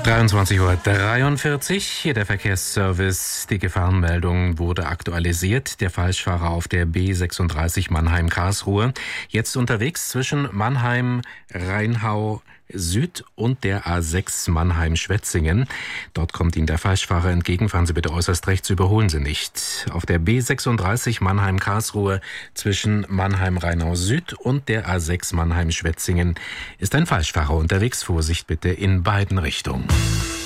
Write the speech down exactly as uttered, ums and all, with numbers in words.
dreiundzwanzig Uhr dreiundvierzig, hier der Verkehrsservice. Die Gefahrenmeldung wurde aktualisiert. Der Falschfahrer auf der B sechsunddreißig Mannheim-Karlsruhe. Jetzt unterwegs zwischen Mannheim-Rheinau Süd und der A sechs Mannheim-Schwetzingen. Dort kommt Ihnen der Falschfahrer entgegen. Fahren Sie bitte äußerst rechts, überholen Sie nicht. Auf der B sechsunddreißig Mannheim-Karlsruhe zwischen Mannheim-Rheinau Süd und der A sechs Mannheim-Schwetzingen ist ein Falschfahrer unterwegs. Vorsicht bitte in beiden Richtungen.